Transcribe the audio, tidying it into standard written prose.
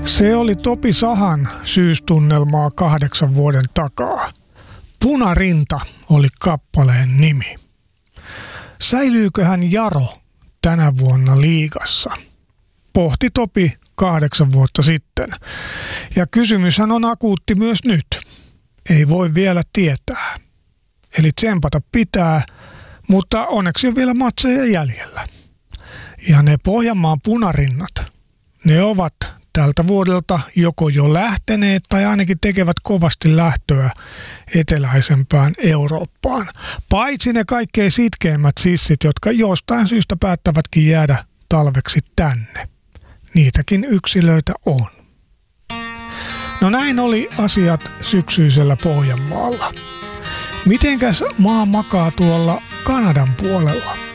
Se oli Topi Sahan syystunnelmaa 8 vuoden takaa. Punarinta oli kappaleen nimi. Säilyyköhän Jaro tänä vuonna liigassa? Pohti Topi 8 vuotta sitten. Ja kysymyshän on akuutti myös nyt. Ei voi vielä tietää. Eli tsempata pitää, mutta onneksi on vielä matseja jäljellä. Ja ne Pohjanmaan punarinnat, ne ovat tältä vuodelta joko jo lähteneet tai ainakin tekevät kovasti lähtöä eteläisempään Eurooppaan. Paitsi ne kaikkein sitkeimmät sissit, jotka jostain syystä päättävätkin jäädä talveksi tänne. Niitäkin yksilöitä on. No näin oli asiat syksyisellä Pohjanmaalla. Mitenkäs maa makaa tuolla Kanadan puolella?